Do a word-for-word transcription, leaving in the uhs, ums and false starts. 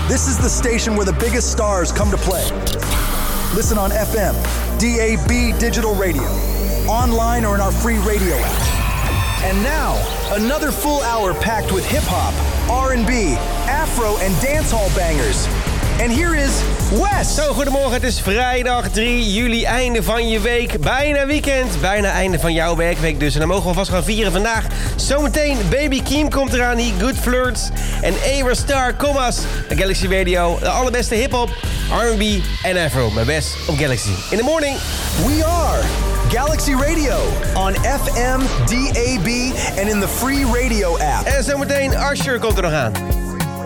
This is the station where the biggest stars come to play. Listen on F M, D A B digital radio, online or in our free radio app. And now, another full hour packed with hip-hop, R and B, Afro en dancehall bangers. En hier is Wes. Zo, goedemorgen. Het is vrijdag drie juli, einde van je week. Bijna weekend, bijna einde van jouw werkweek dus. En dan mogen we vast gaan vieren vandaag. Zometeen Baby Keem komt eraan, die Good Flirts. En Ever Star, Commas, de Galaxy Radio. De allerbeste hiphop, R and B en Afro. Mijn best op Galaxy. In the morning. We are Galaxy Radio on F M, D A B en in the free radio app. En zometeen Usher komt er nog aan.